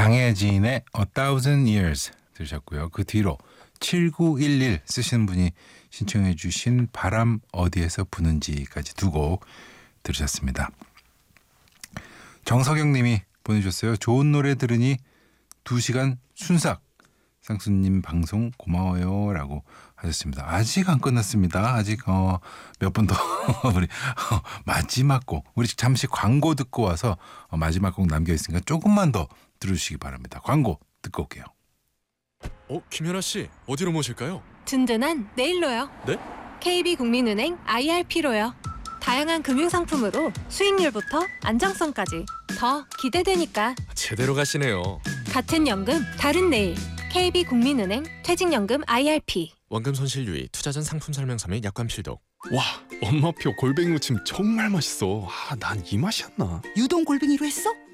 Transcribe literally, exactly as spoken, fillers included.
장혜진의 A Thousand Years 들으셨고요. 그 뒤로 칠구일일 쓰시는 분이 신청해 주신 바람 어디에서 부는지까지 두 곡 들으셨습니다. 정석영 님이 보내주셨어요. 좋은 노래 들으니 두 시간 순삭. 쌍수님 방송 고마워요 라고 하셨습니다. 아직 안 끝났습니다. 아직 어, 몇 분 더 우리 어, 마지막 곡 우리 잠시 광고 듣고 와서 어, 마지막 곡 남겨있으니까 조금만 더 들어주시기 바랍니다. 광고 듣고 올게요. 어, 김연아 씨 어디로 모실까요? 든든한 내일로요. 네? 케이비국민은행 아이알피로요. 다양한 금융상품으로 수익률부터 안정성까지 더 기대되니까 제대로 가시네요. 같은 연금 다른 내일 케이비국민은행 퇴직연금 아이알피. 원금 손실 유의, 투자 전 상품 설명서 및 약관 필독. 와, 엄마표 골뱅이 무침 정말 맛있어. 아, 난 이 맛이었나? 유동 골뱅이로 했어?